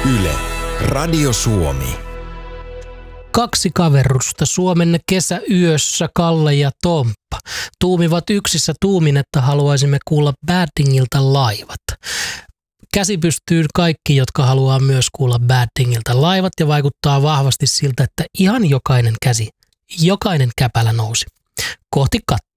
Yle, Radio Suomi. Kaksi kaverusta Suomen kesäyössä, Kalle ja Tomppa, tuumivat yksissä tuumin, että haluaisimme kuulla Baddingiltä laivat. Käsi pystyy kaikki, jotka haluaa myös kuulla Baddingiltä laivat, ja vaikuttaa vahvasti siltä, että ihan jokainen käsi, jokainen käpälä nousi kohti kattoa.